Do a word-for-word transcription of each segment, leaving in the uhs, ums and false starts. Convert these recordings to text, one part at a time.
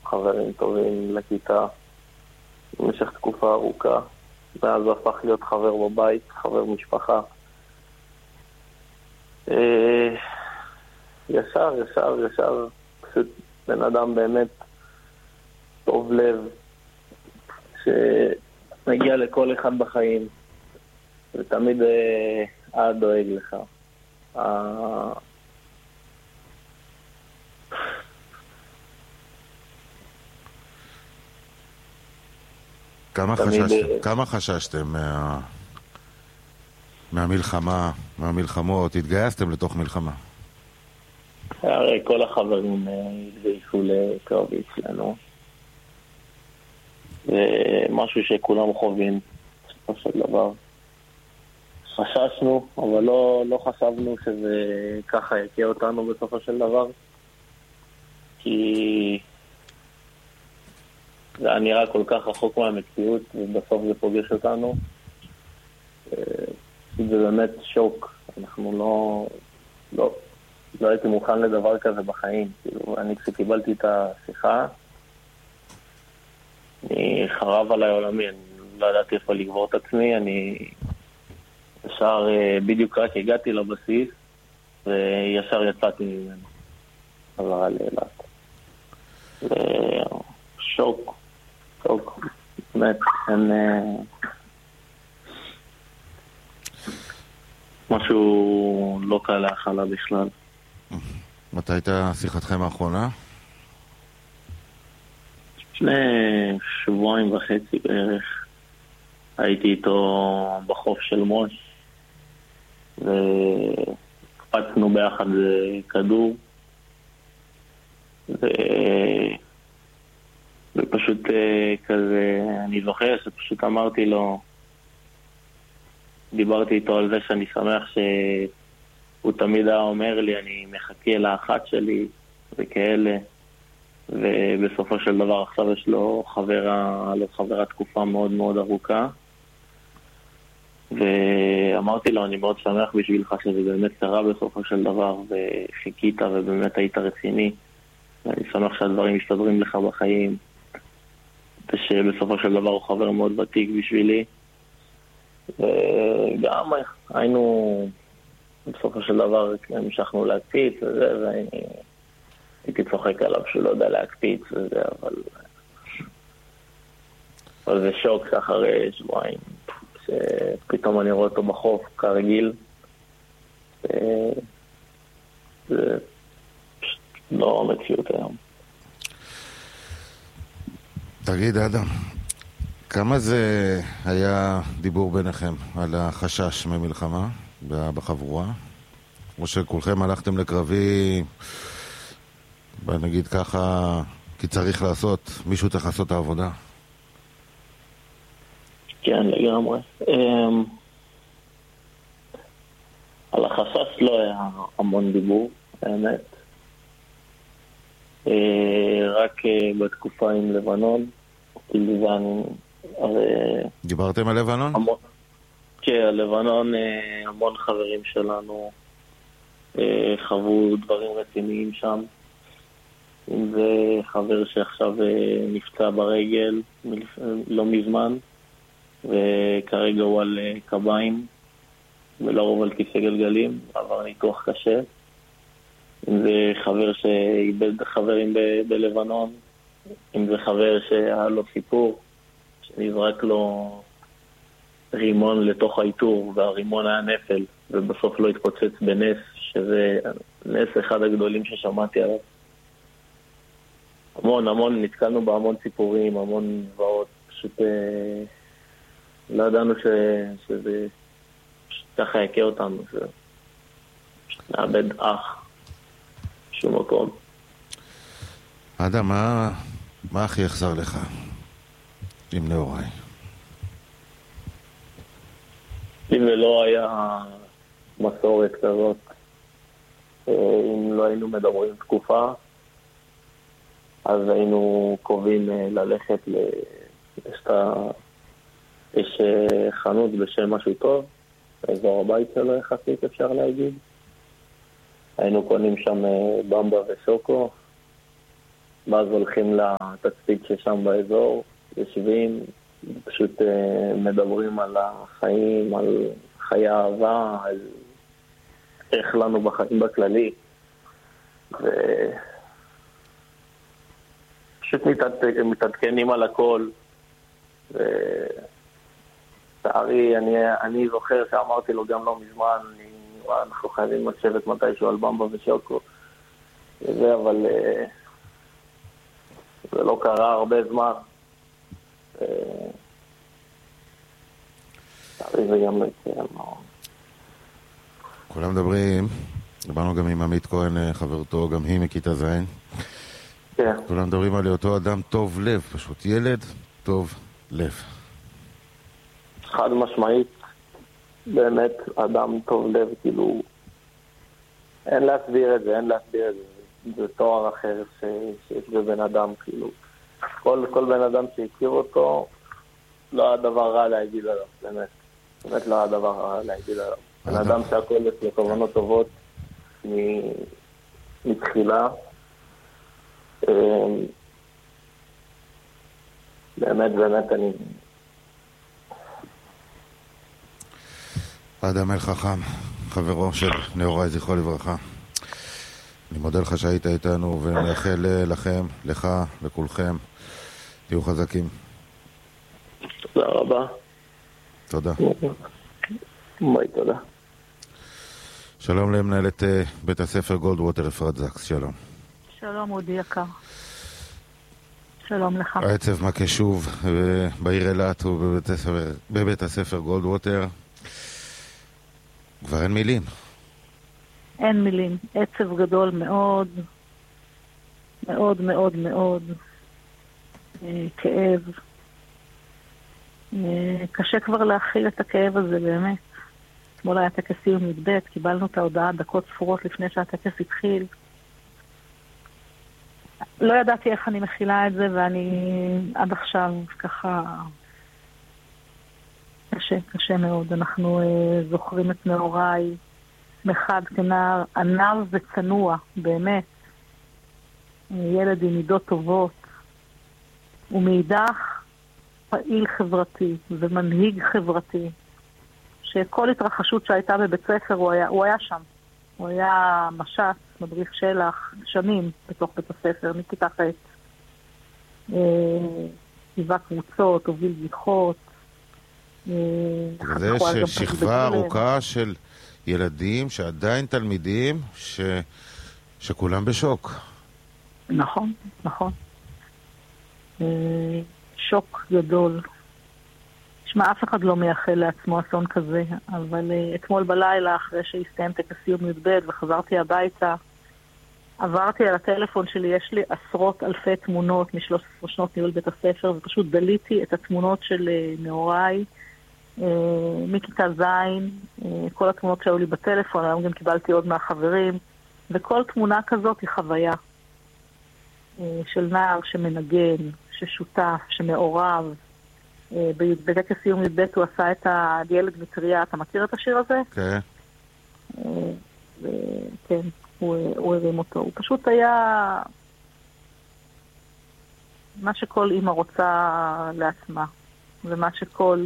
חברים טובים לכיתה במשך תקופה ארוכה, ואז הוא הפך להיות חבר בבית, חבר משפחה. ישר, ישר, ישר, פשוט בן אדם באמת טוב לב, שמגיע לכל אחד בחיים, ותמיד היה דואג לך. כמה חששתם, כמה חששתם מה... מהמלחמה, מהמלחמות? התגייסתם לתוך מלחמה? הרי כל החברים התגייסו לקרבי אצלנו. זה משהו שכולם חווים בסופו של דבר. חששנו, אבל לא, לא חשבנו שזה ככה יקה אותנו בסופו של דבר. כי זה היה נראה כל כך רחוק מהמציאות, ובסוף זה פוגש אותנו. זה באמת שוק. אנחנו לא, לא, לא הייתי מוכן לדבר כזה בחיים. כאילו, אני כשקיבלתי את השיחה, אני חרב עליי עולמי, אני לא ידעתי איפה לגבור את עצמי, אני ישר, בדיוק רק הגעתי לבסיס, וישר יצאתי ממנו. חזרה לאילת. שוק. שוק. באמת, אין... משהו לא קל להכלה בכלל. מתי הייתה שיחתכם האחרונה? לפני שבועיים וחצי בערך. הייתי איתו בחוף של מוש, וקפצנו ביחד כדור, ו... ופשוט כזה, אני זוכר שפשוט אמרתי לו, דיברתי איתו על זה שאני שמח שהוא תמיד היה אומר לי, אני מחכה לאחת שלי וכאלה, ובסופו של דבר עכשיו יש לו חברה, לו חברה תקופה מאוד מאוד ארוכה, ואמרתי לו, אני מאוד שמח בשבילך שזה באמת קרה בסופו של דבר, וחיכית ובאמת היית רציני, ואני שמח שהדברים מסתדרים לך בחיים, ושבסופו של דבר הוא חבר מאוד ותיק בשבילי, וגם היינו בסופו של דבר המשכנו להקפיץ וזה, ואני הייתי צוחק עליו שהוא לא יודע להקפיץ וזה, אבל אבל זה שוק שאחרי שבועיים שפתאום אני רואה אותו בחוף כרגיל, זה פשוט לא מציאות היום. תגיד אדם, כמה זה היה דיבור ביניכם על החשש ממלחמה בחבורה? או שכולכם הלכתם לקרבי, נגיד ככה, כי צריך לעשות, מישהו צריך לעשות את העבודה? כן, לגמרי. על החשש לא היה המון דיבור, האמת. רק בתקופה עם לבנון, כאילו זה אני... דיברתם על לבנון? המון, כן, על לבנון המון חברים שלנו חוו דברים רציניים שם. אם זה חבר שעכשיו נפצע ברגל לא מזמן, וכרגע הוא על קביים, ולרוב על כיסא גלגלים, עבר ניתוח קשה. אם זה חבר שאיבד חברים ב- בלבנון, אם זה חבר שהיה לו סיפור, שנזרק לו רימון לתוך האיתור, והרימון היה נפל, ובסוף לא התפוצץ בנס, שזה נס אחד הגדולים ששמעתי עליו. המון, המון, נתקלנו בהמון סיפורים, המון דברות, פשוט אה, לא ידענו ש, שזה פשוט ככה יקה אותנו, זה פשוט נאבד אח שום מקום. אדם, מה, מה הכי יחזר לך עם נאורי? אם לא היה מסורת כזאת, אם לא היינו מדברים תקופה, אז היינו קובעים ללכת ל... יש, ה... יש חנות בשם משהו טוב, באזור הבית שלו יחסית אפשר להגיד. היינו קונים שם במבה ושוקו, ואז הולכים לתצפית ששם באזור, יושבים, פשוט אה, מדברים על החיים, על חיי אהבה, על איך לנו בחיים בכללי. ופשוט מתעדכ... מתעדכנים על הכל. ותארי, אני, אני זוכר שאמרתי לו גם לא מזמן, אני, אנחנו חייבים לשבת מתישהו על במבה ושוקו. וזה, אבל אה, זה לא קרה הרבה זמן. כולם מדברים, דיברנו גם עם עמית כהן, חברתו, גם היא מכיתה זין. כן. כולם מדברים על אותו אדם טוב לב, פשוט ילד טוב לב. חד משמעית, באמת אדם טוב לב, כאילו, אין להסביר את זה, אין להסביר את זה. זה תואר אחר ש... שיש בבן אדם, כאילו. כל, כל בן אדם שהכיר אותו, לא היה דבר רע להגיד עליו, באמת. באמת לא היה דבר רע להגיד עליו. בן אדם שהכל יש לו כוונות טובות מתחילה. באמת, באמת אני... אדם אל חכם, חברו של נאורי, זכרו לברכה. אני מודה לך שהיית איתנו ומאחל לכם, לך, לכולכם. תהיו חזקים. תודה רבה. תודה. ביי, תודה. שלום למנהלת בית הספר גולדווטר אפרת זקס, שלום. שלום אודי יקר. שלום לך. העצב מכה שוב בעיר אילת ובבית הספר, בבית הספר גולדווטר. כבר אין מילים. אין מילים. עצב גדול מאוד. מאוד מאוד מאוד. אה, כאב. אה, קשה כבר להכיל את הכאב הזה באמת. אתמול היה טקס סיום י"ב, קיבלנו את ההודעה דקות ספורות לפני שהטקס התחיל. לא ידעתי איך אני מכילה את זה, ואני עד עכשיו ככה קשה, קשה מאוד. אנחנו אה, זוכרים את נאורי מחד כנער ענב וצנוע, באמת. ילד עם מידות טובות, ומאידך פעיל חברתי ומנהיג חברתי, שכל התרחשות שהייתה בבית ספר הוא היה, הוא היה שם. הוא היה מש"ס, מדריך שלח, שנים בתוך בית הספר, מכיתה ח'. היווה קבוצות, הוביל בדיחות. זה ששכבה ארוכה של ילדים שעדיין תלמידים ש... שכולם בשוק. נכון, נכון. שוק גדול. תשמע, אף אחד לא מייחל לעצמו אסון כזה, אבל uh, אתמול בלילה, אחרי שהסתיים טקס סיום י"ב וחזרתי הביתה, עברתי על הטלפון שלי, יש לי עשרות אלפי תמונות מ-שלוש עשרה שנות ניהול בית הספר, ופשוט דליתי את התמונות של uh, נאורי, uh, מכיתה זין, uh, כל התמונות שהיו לי בטלפון, היום גם קיבלתי עוד מהחברים, וכל תמונה כזאת היא חוויה uh, של נער שמנגן, ששותף, שמעורב, בטקס סיום י"ב הוא עשה את הילד מטריה. אתה מכיר את השיר הזה? כן. כן, הוא הרים אותו. הוא פשוט היה מה שכל אמא רוצה לעצמה, ומה שכל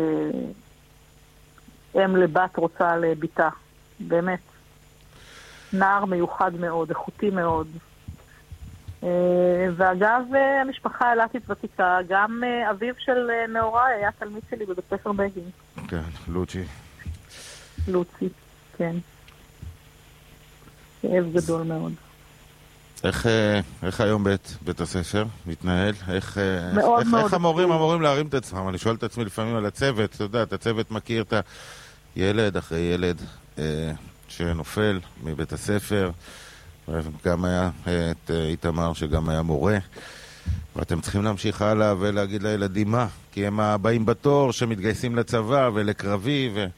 אם לבת רוצה לביתה. באמת. נער מיוחד מאוד, איכותי מאוד. ואגב, המשפחה האילתית ותיקה, גם אביו של נאורי היה תלמיד שלי בבית ספר בגין. כן, לוצ'י. לוצ'י, כן. כאב גדול מאוד. איך, איך היום בית, בית הספר מתנהל? איך, מאוד איך, מאוד. איך המורים אמורים להרים את עצמם? אני שואל את עצמי לפעמים על הצוות, אתה יודע, הצוות מכיר את הילד אחרי ילד אה, שנופל מבית הספר, גם היה את איתמר שגם היה מורה, ואתם צריכים להמשיך הלאה ולהגיד לילדים מה, כי הם הבאים בתור שמתגייסים לצבא ולקרבי ו...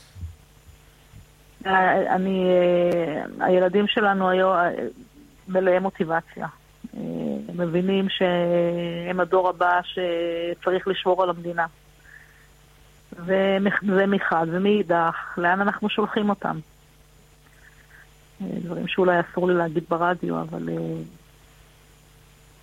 אני, הילדים שלנו היו מלאי מוטיבציה. הם מבינים שהם הדור הבא שצריך לשמור על המדינה. וזה מחד ומאידך, לאן אנחנו שולחים אותם? דברים שאולי אסור לי להגיד ברדיו, אבל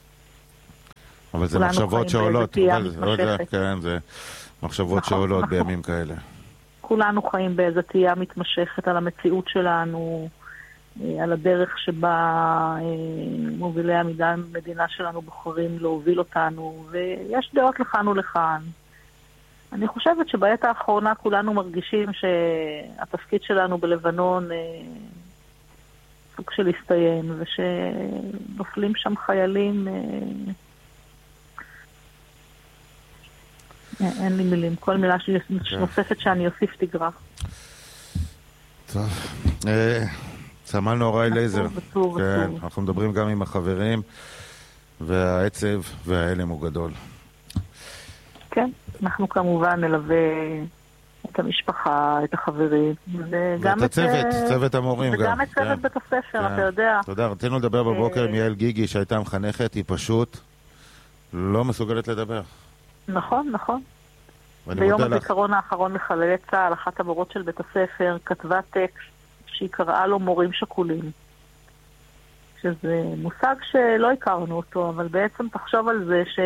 אבל זה מחשבות שעולות, כן, זה מחשבות שעולות בימים כאלה. כולנו חיים באיזו תהייה מתמשכת על המציאות שלנו, על הדרך שבה מובילי המדינה שלנו בוחרים להוביל אותנו, ויש דעות לכאן ולכאן. אני חושבת שבעת האחרונה כולנו מרגישים שהתפקיד שלנו בלבנון סוג של הסתיים, ושנופלים שם חיילים, אין לי מילים, כל מילה נוספת שאני אוסיף תגרע. טוב, סמל נוראי לייזר, אנחנו מדברים גם עם החברים, והעצב וההלם הוא גדול. כן, אנחנו כמובן נלווה את המשפחה, את החברים, ואת הצוות, צוות המורים גם. וגם את צוות בית הספר, אתה יודע. תודה, רצינו לדבר בבוקר עם יעל גיגי שהייתה מחנכת, היא פשוט לא מסוגלת לדבר. נכון, נכון. ביום הזיכרון האחרון לחללי צה"ל, אחת המורות של בית הספר כתבה טקסט שהיא קראה לו מורים שכולים. שזה מושג שלא הכרנו אותו, אבל בעצם תחשוב על זה ש...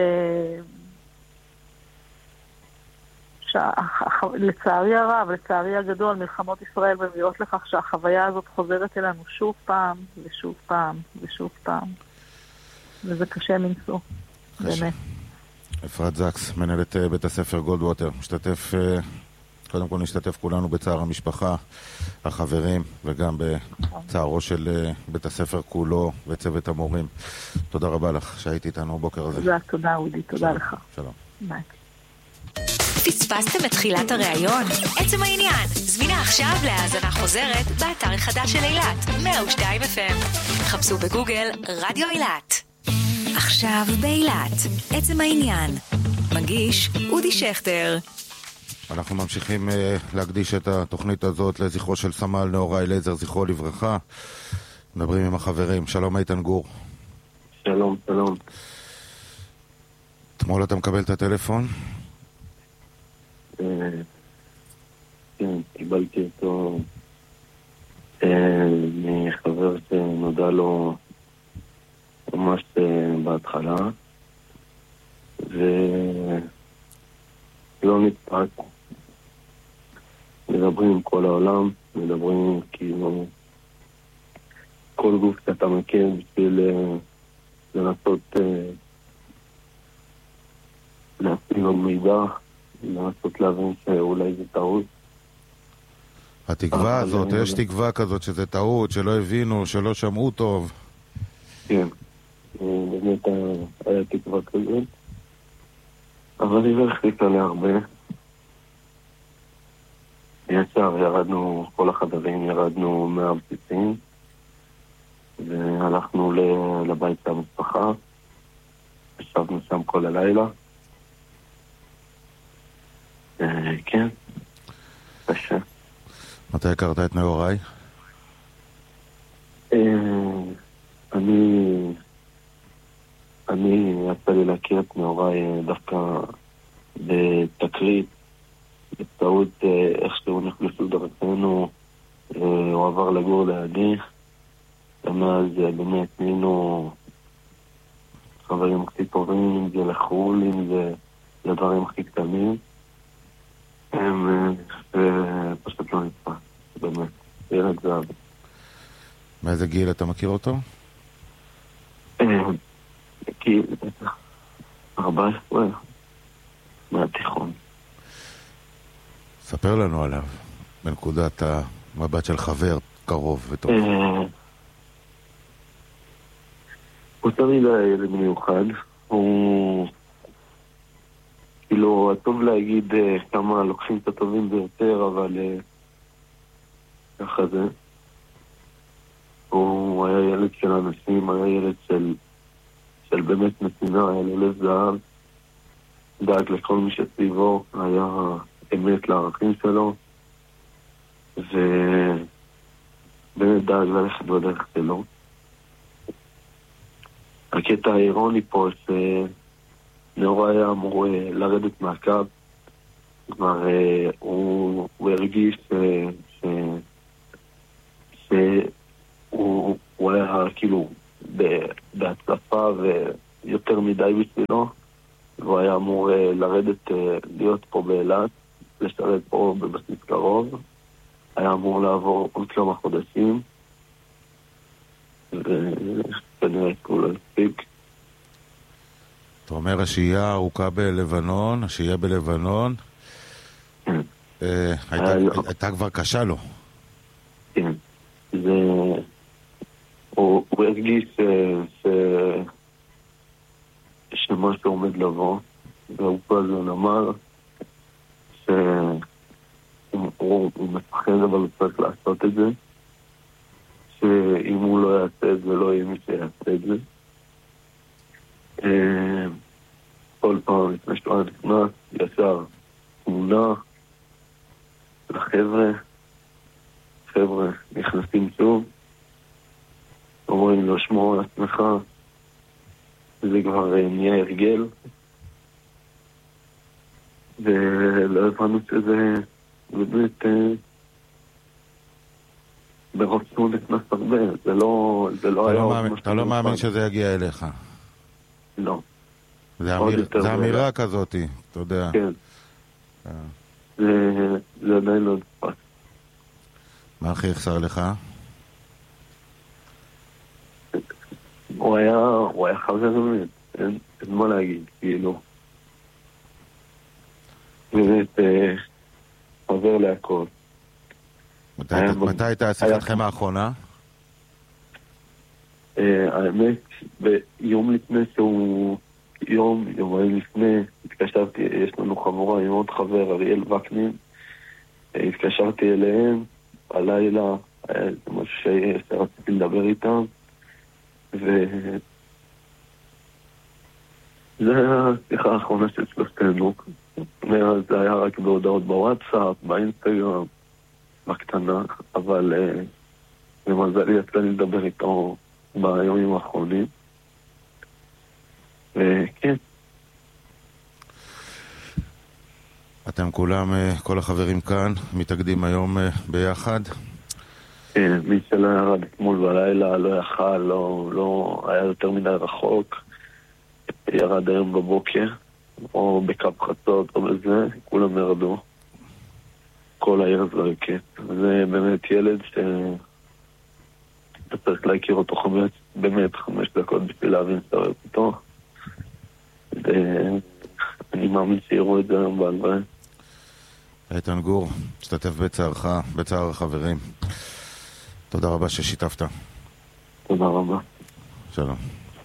לצערי הרב, לצערי הגדול, מלחמות ישראל מביאות לכך שהחוויה הזאת חוזרת אלינו שוב פעם, ושוב פעם, ושוב פעם. וזה קשה מנסוע, באמת. אפרת זקס, מנהלת בית הספר גולדווטר, משתתף, קודם כל נשתתף כולנו בצער המשפחה, החברים, וגם בצערו של בית הספר כולו וצוות המורים. תודה רבה לך שהיית איתנו בוקר הזה. תודה, תודה אודי, תודה לך. שלום. ביי. פספסתם את תחילת הראיון? עצם העניין, זמינה עכשיו להאזנה חוזרת באתר החדש של אילת, מאה ושתיים אף אם. חפשו בגוגל רדיו אילת. עכשיו באילת, עצם העניין. מגיש אודי שכטר. אנחנו ממשיכים uh, להקדיש את התוכנית הזאת לזכרו של סמל נוראי לייזר, זכרו לברכה. מדברים עם החברים. שלום איתן גור. שלום, שלום. אתמול אתה מקבל את הטלפון? כן, קיבלתי אותו מחבר שנודע לו ממש בהתחלה, ולא נתפק. מדברים עם כל העולם, מדברים כאילו כל גוף שאתה מכיר בשביל לנסות להפיל עוד מידע, לנסות להבין שאולי זה טעות. התקווה הזאת, יש תקווה כזאת שזה טעות, שלא הבינו, שלא שמעו טוב. כן, באמת היה תקווה כזאת, אבל היא לא החליטה עליה הרבה. ישר ירדנו, כל החברים ירדנו מהבסיסים, והלכנו לבית המשפחה, ישבנו שם כל הלילה. כן, קשה. מתי הכרת את נאוריי? אני אני יצא לי להכיר את נאוריי דווקא בתקרית, בטעות איך שהוא נכנסו דרכנו, הוא עבר לגור לידי, ומאז באמת נהיינו חברים הכי טובים, אם זה לחול, אם זה לדברים הכי קטנים. הם פשוט לא נצפה, באמת, ילד זהב. מאיזה גיל אתה מכיר אותו? גיל ארבע עשרה, מהתיכון. ספר לנו עליו, בנקודת המבט של חבר קרוב וטוב. הוא תמיד היה ילד מיוחד, הוא... כאילו, הטוב להגיד uh, כמה לוקחים את הטובים ביותר, אבל uh, ככה זה. הוא היה ילד של אנשים, היה ילד של, של באמת נתינה, היה ללב זהב, דאג לכל מי שסביבו, היה אמת לערכים שלו, ובאמת דאג ללכת בדרך שלו. הקטע האירוני פה ש... נאור היה אמור לרדת מהקו, כלומר הוא, הוא הרגיש ש... שהוא הוא היה כאילו בהצלפה יותר מדי בשבילו, והוא היה אמור לרדת, להיות פה באילת, לשרת פה בבסיס קרוב, היה אמור לעבור עוד כמה חודשים, וכנראה כולה הספיק. אתה אומר, השהייה ארוכה בלבנון, השהייה בלבנון, הייתה כבר קשה לו. כן, זה... הוא הרגיש שמשהו עומד לבוא, והוא כל הזמן אמר שהוא מפחד, אבל הוא צריך לעשות את זה, שאם הוא לא יעשה את זה, לא יהיה מי שיעשה את זה. כל פעם לפני שהוא נכנס, ישר תמונה לחבר'ה, חבר'ה נכנסים שוב, אומרים לו שמור על עצמך, זה כבר נהיה הרגל, ולא הבנו שזה באמת ברוב שהוא נכנס הרבה, זה לא, זה לא היה... אתה לא מאמין שזה יגיע אליך? לא. זה אמירה כזאת, אתה יודע. כן. זה עדיין לא נתפס. מה הכי יחסר לך? הוא היה, הוא היה חבר באמת, אין מה להגיד, כאילו. באמת, חוזר להכל. מתי הייתה שיחתכם האחרונה? האמת, ביום לפני שהוא, יום, יומיים לפני, התקשרתי, יש לנו חבורה עם עוד חבר, אריאל וקנין, התקשרתי אליהם, הלילה, היה משהו שרציתי לדבר איתם, וזה היה השיחה האחרונה של שלושתנו. זה היה רק בהודעות בוואטסאפ, באינסטגרם, בקטנה, אבל למזלי יצא לי לדבר איתו ביומים האחרונים. וכן. אתם כולם, כל החברים כאן, מתאגדים היום ביחד? כן, מי שלא ירד אתמול בלילה, לא יכל, לא, לא היה יותר מדי רחוק, ירד היום בבוקר, או בקו חצות או בזה, כולם ירדו. כל העיר זרקת. זה באמת ילד ש... אתה צריך להכיר אותו חמש, באמת חמש דקות בשביל להבין שאתה אוהב אותו. ואני מאמין שיראו את זה היום בהלוויה. איתן גור, משתתף בצערך, בצער החברים. תודה רבה ששיתפת. תודה רבה. שלום.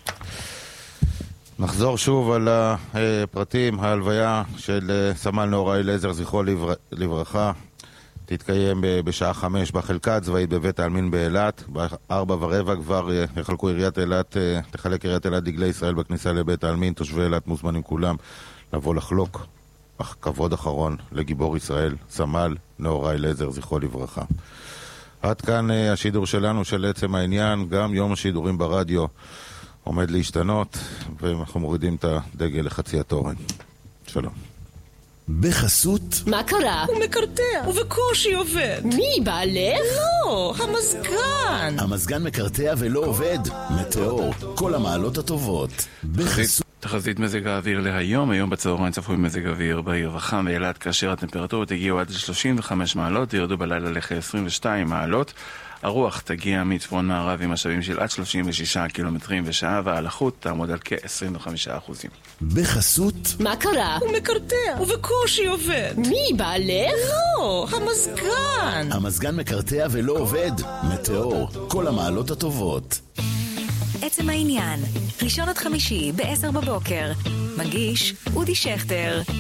נחזור שוב על הפרטים. ההלוויה של סמל נאורי אליעזר, זכרו לברכה, תתקיים בשעה חמש בחלקה הצבאית בבית העלמין באילת. בארבע ורבע כבר יחלקו עיריית אילת, תחלק עיריית אילת דגלי ישראל בכניסה לבית העלמין. תושבי אילת מוזמנים כולם לבוא לחלוק אך כבוד אחרון לגיבור ישראל, סמל נאורי אליעזר, זכרו לברכה. עד כאן השידור שלנו של עצם העניין. גם יום השידורים ברדיו עומד להשתנות, ואנחנו מורידים את הדגל לחצי התורן. שלום. בחסות. מה קרה? הוא מקרטע, ובקושי עובד. מי, בעלך? לא, המזגן. המזגן מקרטע ולא עובד. מטאור, כל המעלות הטובות. בחסות. תחזית מזג האוויר להיום, היום בצהריים צפוי מזג האוויר בעיר וחם ואילת, כאשר הטמפרטורות הגיעו עד שלושים וחמש מעלות, ירדו בלילה לכ-עשרים ושתיים מעלות. הרוח תגיע מצפון מערב עם משאבים של עד שלושים ושישה קילומטרים בשעה, והלחות תעמוד על כ-עשרים וחמישה אחוזים. בחסות. מה קרה? הוא מקרטע, ובקושי עובד. מי, בעלך? לא, המזגן. המזגן מקרטע ולא עובד. מטאור, כל המעלות הטובות. עצם העניין, ראשון עד חמישי ב-עשר בבוקר. מגיש אודי שכטר.